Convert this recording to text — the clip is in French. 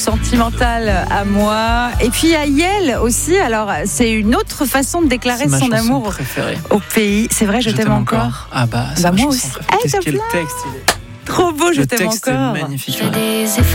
Sentimental à moi. Et puis à Yael aussi. Alors, c'est une autre façon de déclarer son amour préférée au pays. C'est vrai, je t'aime encore. Ah bah, moi aussi. Qu'est-ce que le texte, Trop beau, je t'aime encore. Le texte est encore. magnifique.